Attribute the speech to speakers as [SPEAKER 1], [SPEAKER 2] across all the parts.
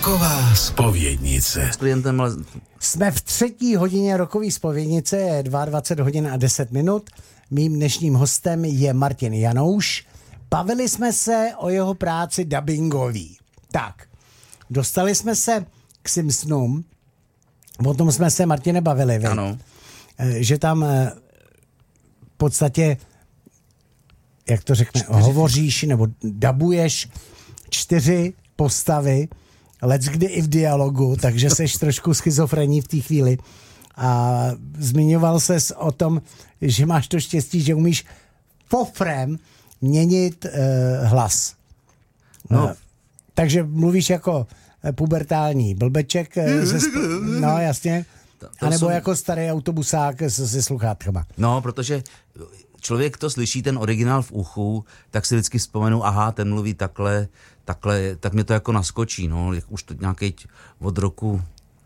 [SPEAKER 1] Roková zpovědnice.
[SPEAKER 2] Jsme v 3. hodině Rokové zpovědnice, je 22 hodin a 10 minut. Mým dnešním hostem je Martin Janouš. Bavili jsme se o jeho práci dabingový. Tak, dostali jsme se k Simpsonům. O tom jsme se, Martine, bavili. Vy?
[SPEAKER 3] Ano.
[SPEAKER 2] Že tam v podstatě, jak to řekne, hovoříš nebo dabuješ 4 postavy, leckdy i v dialogu, takže seš trošku schizofrení v té chvíli. A zmiňoval ses o tom, že máš to štěstí, že umíš fofrem měnit hlas.
[SPEAKER 3] No.
[SPEAKER 2] Takže mluvíš jako pubertální blbeček. No, jasně. A nebo jako starý autobusák se sluchátkama.
[SPEAKER 3] No, protože člověk to slyší, ten originál v uchu, tak si vždycky vzpomenu, aha, ten mluví takhle, tak mě to jako naskočí, no, už to nějaký od roku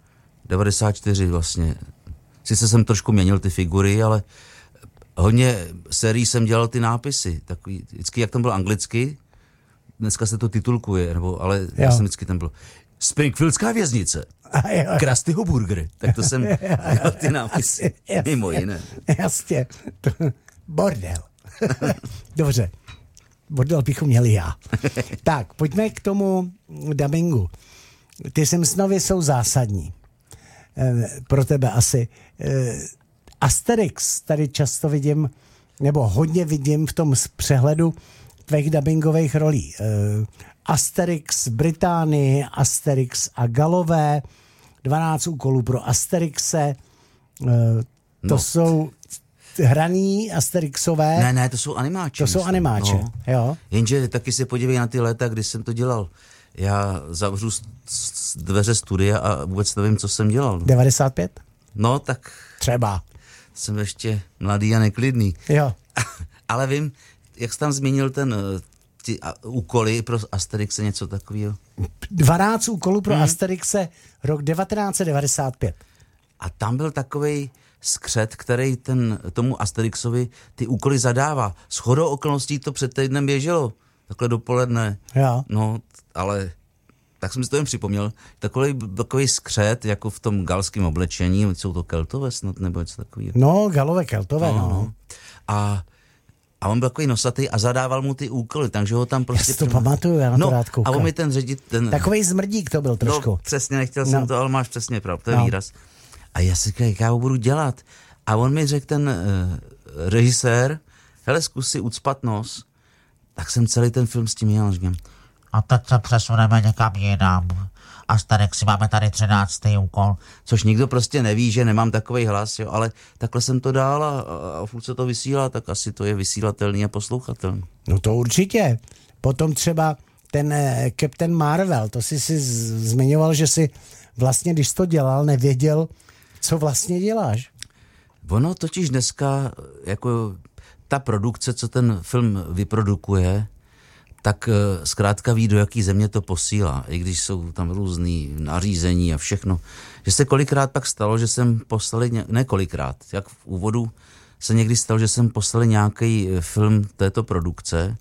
[SPEAKER 3] 94 vlastně. Sice jsem trošku měnil ty figury, ale hodně sérií jsem dělal ty nápisy, takový, vždycky jak tam byl anglicky, dneska se to titulkuje, ale já jsem vždycky tam byl Springfieldská věznice, Krustyho burgery, tak to jsem dělal ty nápisy, mimo jiné.
[SPEAKER 2] Jasně, bordel. Dobře, bordel bychom měli já. Tak, pojďme k tomu dabingu. Ty Simpsonovi jsou zásadní. Pro tebe asi. Asterix tady často vidím, nebo hodně vidím v tom přehledu tvých dabingových rolí. Asterix Británii, Asterix a Galové, 12 úkolů pro Asterixe, to jsou hraný Asterixové.
[SPEAKER 3] Ne, to jsou animáče.
[SPEAKER 2] To jsou animáče, no. Jo.
[SPEAKER 3] Jenže taky se podívej na ty léta, kdy jsem to dělal. Já zavřu dveře studia a vůbec nevím, co jsem dělal.
[SPEAKER 2] 95?
[SPEAKER 3] No, tak...
[SPEAKER 2] Třeba.
[SPEAKER 3] Jsem ještě mladý a neklidný.
[SPEAKER 2] Jo.
[SPEAKER 3] Ale vím, jak jsi tam zmínil ty úkoly pro Asterixe, něco takového.
[SPEAKER 2] 12 úkolů pro Asterixe, rok 1995.
[SPEAKER 3] A tam byl takovej skřet, který tomu Asterixovi ty úkoly zadává. Shodou okolností to před týdnem běželo. Takhle dopoledne.
[SPEAKER 2] Jo.
[SPEAKER 3] No, ale tak jsem si to jen připomněl. Takový skřet, jako v tom galském oblečení, jsou to Keltové snad, nebo něco takového.
[SPEAKER 2] No, Galové, Keltové, no.
[SPEAKER 3] A on byl takový nosatý a zadával mu ty úkoly, takže ho tam prostě...
[SPEAKER 2] Já si to pamatuju, já na to rád koukám.
[SPEAKER 3] A on mi ten ředitel...
[SPEAKER 2] Takovej zmrdík to byl trošku.
[SPEAKER 3] No, přesně, nechtěl jsem to, ale máš přesně pravdu, to je výraz. A já si říkal, jak já ho budu dělat. A on mi řekl, ten režisér, hele, zkus si ucpat nos. Tak jsem celý ten film s tím jel, říkám.
[SPEAKER 4] A teď se přesuneme někam jinam. Asterix, máme tady 13. úkol.
[SPEAKER 3] Což nikdo prostě neví, že nemám takovej hlas, jo, ale takhle jsem to dál a furt se to vysílá, tak asi to je vysílatelný a poslouchatelný.
[SPEAKER 2] No to určitě. Potom třeba ten Captain Marvel, to si zmiňoval, že si vlastně, když to dělal, nevěděl, co vlastně děláš.
[SPEAKER 3] Ono totiž dneska, jako ta produkce, co ten film vyprodukuje, tak zkrátka ví, do jaký země to posílá, i když jsou tam různý nařízení a všechno. Že se kolikrát pak stalo, že jsem poslal, nekolikrát, jak v úvodu se někdy stalo, že jsem poslal nějaký film této produkce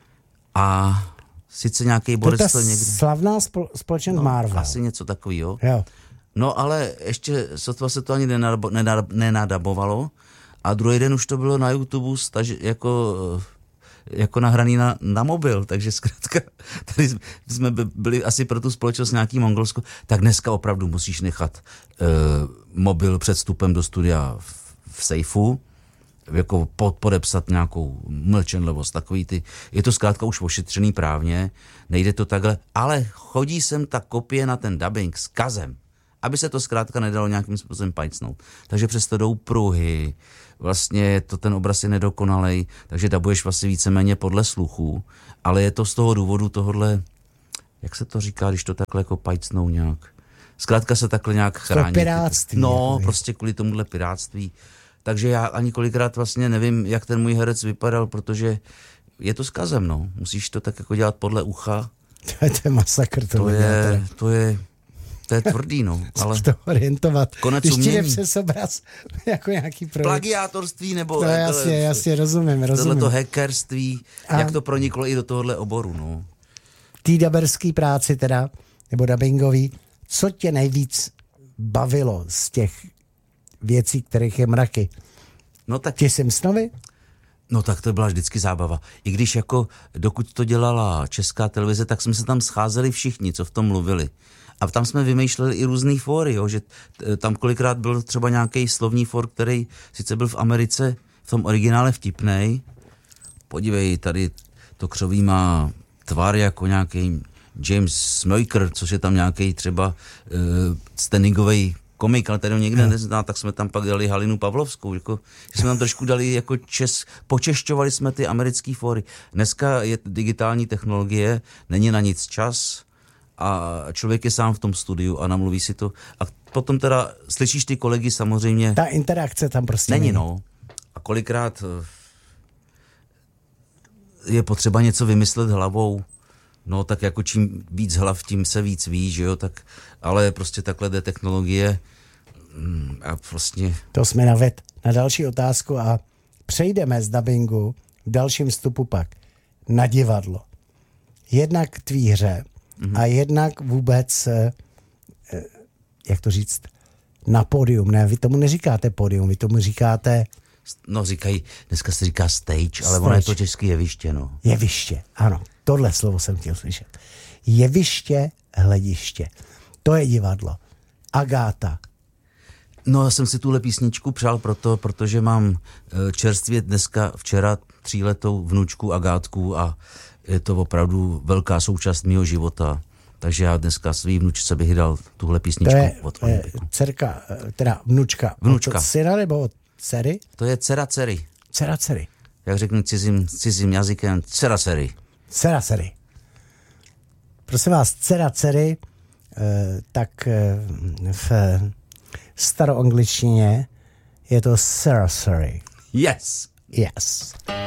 [SPEAKER 3] a sice nějaký Boris to někdy...
[SPEAKER 2] slavná společnost Marvel.
[SPEAKER 3] Asi něco takového.
[SPEAKER 2] Jo.
[SPEAKER 3] No ale ještě sotva se to ani nenadabovalo a druhý den už to bylo na YouTube jako nahraný na mobil, takže zkrátka tady jsme byli asi pro tu společnost nějaký Mongolsko, tak dneska opravdu musíš nechat mobil před vstupem do studia v sejfu, jako podepsat nějakou mlčenlivost, takový ty, je to zkrátka už ošetřený právně, nejde to takhle, ale chodí sem ta kopie na ten dubbing s kazem, aby se to zkrátka nedalo nějakým způsobem pajcnout. Takže přesto jdou pruhy, vlastně ten obraz je nedokonalej, takže dabuješ vlastně víceméně podle sluchu, ale je to z toho důvodu tohodle, jak se to říká, když to takhle jako pajcnou nějak. Zkrátka se takhle nějak chrání.
[SPEAKER 2] Pirátství.
[SPEAKER 3] No, prostě kvůli tomuhle pirátství. Takže já ani kolikrát vlastně nevím, jak ten můj herec vypadal, protože je to s kazem, no. Musíš to tak jako dělat podle ucha.
[SPEAKER 2] To je masakr.
[SPEAKER 3] To je tvrdý, no. Ale
[SPEAKER 2] to orientovat.
[SPEAKER 3] Konec
[SPEAKER 2] když
[SPEAKER 3] umění.
[SPEAKER 2] ti jde přes obraz jako nějaký projekt.
[SPEAKER 3] Plagiátorství nebo...
[SPEAKER 2] No jasně, rozumím.
[SPEAKER 3] Tohleto hackerství, jak to proniklo i do tohohle oboru, no.
[SPEAKER 2] Tý daberský práci teda, nebo dabingový. Co tě nejvíc bavilo z těch věcí, kterých je mraky?
[SPEAKER 3] No tak
[SPEAKER 2] Ti Simpsonovi?
[SPEAKER 3] No tak to byla vždycky zábava. I když jako dokud to dělala Česká televize, tak jsme se tam scházeli všichni, co v tom mluvili. A tam jsme vymýšleli i různý fóry, jo, že tam kolikrát byl třeba nějaký slovní fór, který sice byl v Americe v tom originále vtipnej. Podívej, tady to křoví má tvar jako nějaký James Smoker, což je tam nějaký třeba standingovej komik, ale tady někde nezná, tak jsme tam pak dali Halinu Pavlovskou, jako, že jsme tam trošku dali jako počešťovali jsme ty americký fóry. Dneska je digitální technologie, není na nic čas a člověk je sám v tom studiu a namluví si to. A potom teda slyšíš ty kolegy samozřejmě.
[SPEAKER 2] Ta interakce tam prostě
[SPEAKER 3] není. No. A kolikrát je potřeba něco vymyslet hlavou. No tak jako čím víc hlav, tím se víc ví, že jo, tak, ale prostě takhle jde technologie a prostě...
[SPEAKER 2] To jsme na další otázku a přejdeme z dabingu v dalším vstupu pak na divadlo. Jednak k tvý hře a jednak vůbec, jak to říct, na pódium. Ne, vy tomu neříkáte pódium, vy tomu říkáte...
[SPEAKER 3] No říkají, dneska se říká stage, ale ono je to české jeviště, no.
[SPEAKER 2] Jeviště, ano. Tohle slovo jsem chtěl slyšet. Jeviště, hlediště. To je divadlo. Agáta.
[SPEAKER 3] No já jsem si tuhle písničku přál protože mám čerstvě včera 3letou vnučku Agátku a je to opravdu velká součást mého života. Takže já dneska svý vnučce bych dal tuhle písničku od Olympiku.
[SPEAKER 2] Dcerka, teda vnučka.
[SPEAKER 3] Vnučka.
[SPEAKER 2] Od syna nebo od dcery?
[SPEAKER 3] To je dcera dcery.
[SPEAKER 2] Dcera dcery.
[SPEAKER 3] Jak řeknu cizím jazykem, dcera dcery.
[SPEAKER 2] Dcera dcery. Prosím vás, dcera dcery, tak v staroangličtině je to Sarah Surrey.
[SPEAKER 3] Yes.
[SPEAKER 2] Yes.